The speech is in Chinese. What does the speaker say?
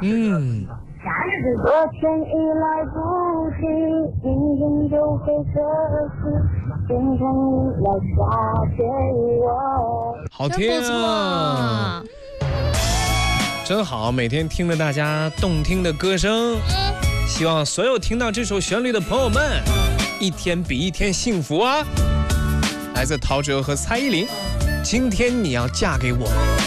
昨天已来不及，明天就会舍弃，今天你来嫁给我。 好听啊，真好，每天听着大家动听的歌声，希望所有听到这首旋律的朋友们，一天比一天幸福啊！来自陶喆和蔡依林，今天你要嫁给我。